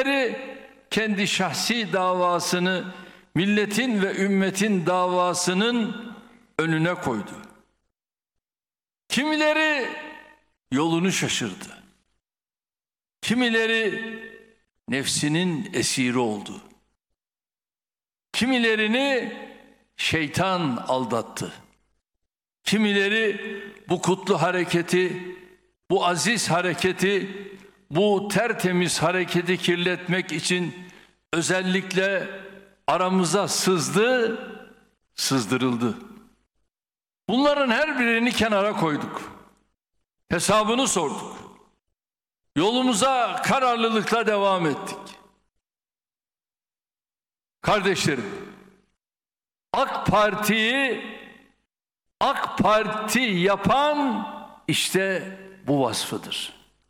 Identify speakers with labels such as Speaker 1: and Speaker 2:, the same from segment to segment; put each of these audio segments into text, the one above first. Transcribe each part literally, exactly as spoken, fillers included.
Speaker 1: Kimileri kendi şahsi davasını milletin ve ümmetin davasının önüne koydu. Kimileri yolunu şaşırdı. Kimileri nefsinin esiri oldu. Kimilerini şeytan aldattı. Kimileri bu kutlu hareketi, bu aziz hareketi, bu tertemiz hareketi kirletmek için özellikle aramıza sızdı, sızdırıldı. Bunların her birini kenara koyduk. Hesabını sorduk. Yolumuza kararlılıkla devam ettik. Kardeşlerim, AK Parti'yi AK Parti yapan işte bu vasfıdır.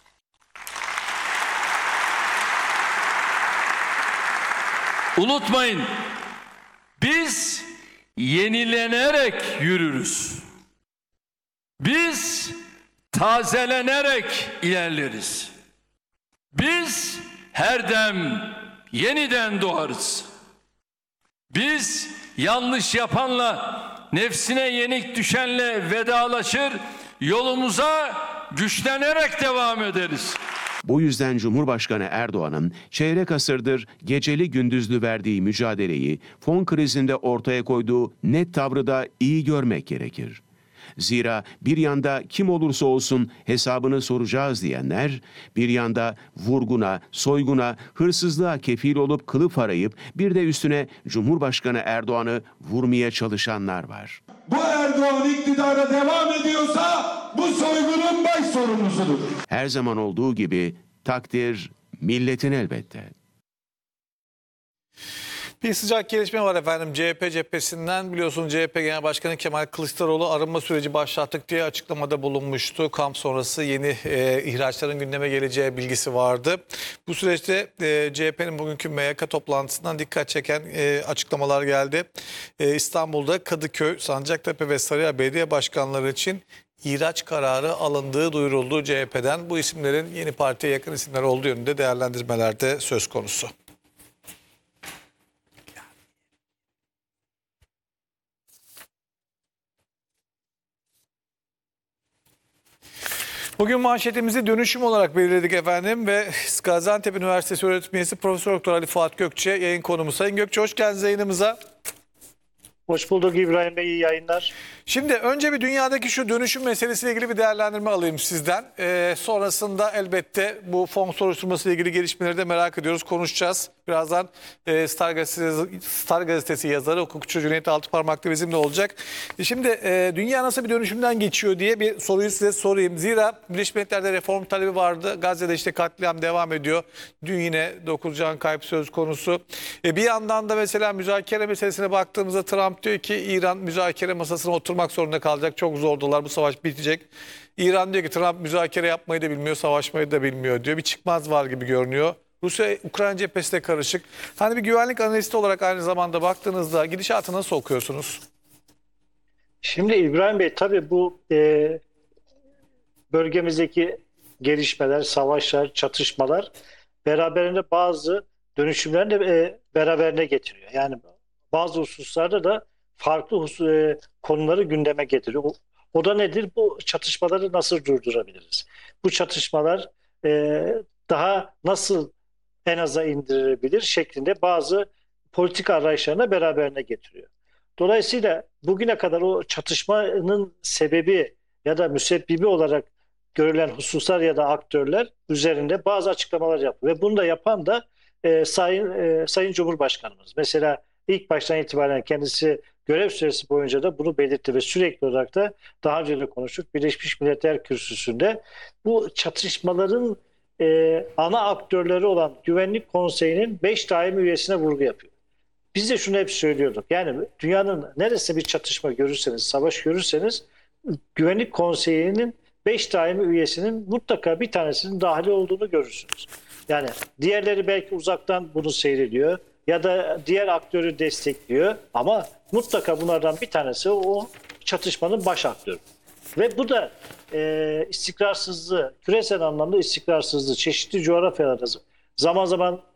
Speaker 1: Unutmayın, biz yenilenerek yürürüz. Biz tazelenerek ilerleriz. Biz her dem yeniden doğarız. Biz yanlış yapanla, nefsine yenik düşenle vedalaşır, yolumuza güçlenerek devam ederiz.
Speaker 2: Bu yüzden Cumhurbaşkanı Erdoğan'ın çeyrek asırdır geceli gündüzlü verdiği mücadeleyi, fon krizinde ortaya koyduğu net tavrı da iyi görmek gerekir. Zira bir yanda kim olursa olsun hesabını soracağız diyenler, bir yanda vurguna, soyguna, hırsızlığa kefil olup kılıf arayıp bir de üstüne Cumhurbaşkanı Erdoğan'ı vurmaya çalışanlar var.
Speaker 3: Bu Erdoğan iktidara devam ediyorsa bu soygunun baş sorumlusudur.
Speaker 2: Her zaman olduğu gibi takdir milletin elbette.
Speaker 4: Bir sıcak gelişme var efendim. C H P cephesinden biliyorsunuz C H P Genel Başkanı Kemal Kılıçdaroğlu arınma süreci başlattık diye açıklamada bulunmuştu. Kamp sonrası yeni e, ihraçların gündeme geleceği bilgisi vardı. Bu süreçte e, C H P'nin bugünkü M Y K toplantısından dikkat çeken e, açıklamalar geldi. E, İstanbul'da Kadıköy, Sancaktepe ve Sarıyer Belediye Başkanları için ihraç kararı alındığı duyuruldu C H P'den. Bu isimlerin yeni partiye yakın isimler olduğu yönünde değerlendirmelerde söz konusu. Bugün manşetimizi dönüşüm olarak belirledik efendim ve Gaziantep Üniversitesi öğretim üyesi Profesör Doktor Ali Fuat Gökçe yayın konuğumuz. Sayın Gökçe hoş geldiniz yayınımıza.
Speaker 5: Hoş bulduk İbrahim Bey, iyi yayınlar.
Speaker 4: Şimdi önce bir dünyadaki şu dönüşüm meselesiyle ilgili bir değerlendirme alayım sizden. Ee, sonrasında elbette bu fon soruşturması ile ilgili gelişmeleri de merak ediyoruz, konuşacağız. Birazdan e, Star, Gazetesi, Star Gazetesi yazarı, hukukçu Cüneyt Altıparmak'ta bizimle olacak. E şimdi e, dünya nasıl bir dönüşümden geçiyor diye bir soruyu size sorayım. Zira Birleşmiş Milletler'de reform talebi vardı. Gazze'de işte katliam devam ediyor. Dün yine dokuz can kayıp söz konusu. E, bir yandan da mesela müzakere meselesine baktığımızda Trump diyor ki İran müzakere masasına oturmak zorunda kalacak. Çok zordular, bu savaş bitecek. İran diyor ki Trump müzakere yapmayı da bilmiyor, savaşmayı da bilmiyor diyor. Bir çıkmaz var gibi görünüyor. Rusya-Ukrayna cephesi de karışık. Hani bir güvenlik analisti olarak aynı zamanda baktığınızda gidişatı nasıl okuyorsunuz?
Speaker 5: Şimdi İbrahim Bey, tabii bu e, bölgemizdeki gelişmeler, savaşlar, çatışmalar beraberinde bazı dönüşümlerini de e, beraberine getiriyor. Yani bazı hususlarda da farklı hus e, konuları gündeme getiriyor. O, o da nedir? Bu çatışmaları nasıl durdurabiliriz? Bu çatışmalar e, daha nasıl en aza indirilebilir şeklinde bazı politika arayışlarına beraberine getiriyor. Dolayısıyla bugüne kadar o çatışmanın sebebi ya da müsebbibi olarak görülen hususlar ya da aktörler üzerinde bazı açıklamalar yapıyor. Ve bunu da yapan da e, Sayın e, Sayın Cumhurbaşkanımız. Mesela ilk baştan itibaren kendisi görev süresi boyunca da bunu belirtti ve sürekli olarak da daha önce de konuştuk. Birleşmiş Milletler Kürsüsü'nde bu çatışmaların e, ana aktörleri olan Güvenlik Konseyi'nin beş daimi üyesine vurgu yapıyor. Biz de şunu hep söylüyorduk. Yani dünyanın neresinde bir çatışma görürseniz, savaş görürseniz Güvenlik Konseyi'nin beş daimi üyesinin mutlaka bir tanesinin dahil olduğunu görürsünüz. Yani diğerleri belki uzaktan bunu seyrediyor ya da diğer aktörü destekliyor ama mutlaka bunlardan bir tanesi o çatışmanın baş aktörü. Ve bu da e, istikrarsızlığı, küresel anlamda istikrarsızlığı, çeşitli coğrafyalarda zaman zaman